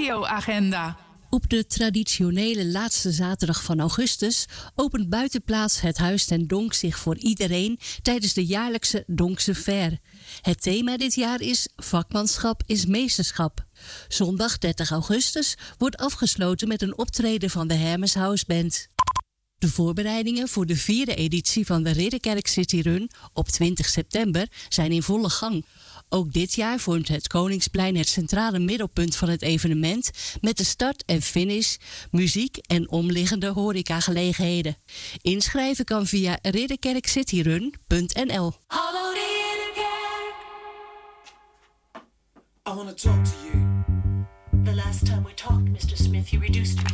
regioagenda. Op de traditionele laatste zaterdag van augustus opent buitenplaats het Huis ten Donk zich voor iedereen tijdens de jaarlijkse Donkse Fair. Het thema dit jaar is Vakmanschap is meesterschap. Zondag 30 augustus wordt afgesloten met een optreden van de Hermes House Band. De voorbereidingen voor de 4e editie van de Ridderkerk City Run op 20 september zijn in volle gang. Ook dit jaar vormt het Koningsplein het centrale middelpunt van het evenement met de start en finish, muziek en omliggende horecagelegenheden. Inschrijven kan via ridderkerkcityrun.nl. Hallo Ridderkerk. I want to talk to you. The last time we talked, Mr. Smith, you reduced me